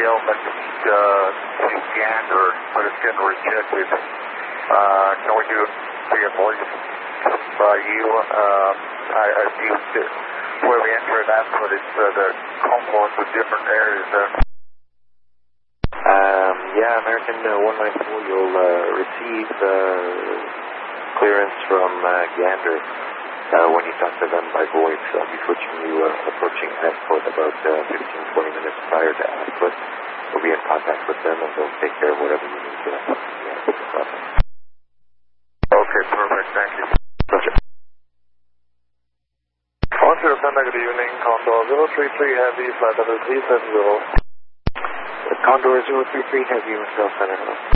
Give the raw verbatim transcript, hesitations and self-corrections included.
Message uh, to Gander, but it's getting rejected. Uh, can we do it via voice by you? Uh, I, I see that where we enter and output, it's uh, the confluence of different areas there. Um, yeah, American uh, one nine four, you'll uh, receive uh, clearance from uh, Gander uh, when you talk to them by voice. I'll be switching you uh, approaching output about uh, fifteen to twenty minutes prior to output. We'll be in contact with them and they'll take care of whatever you need to do. Okay, perfect. Thank you. Roger. one zero Panda, good evening. Condor zero three three Heavy, flight level three seven zero. Condor zero three three Heavy, myself, Center.